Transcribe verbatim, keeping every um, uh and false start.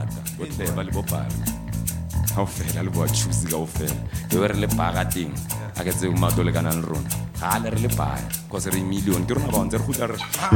bongata bo tleba le bopare ha o fela le bo choose ka o fela e re le paga teng a ke tse o mato le kana le rona ga le re le paga go se re million ke rona ba ntse re go tla re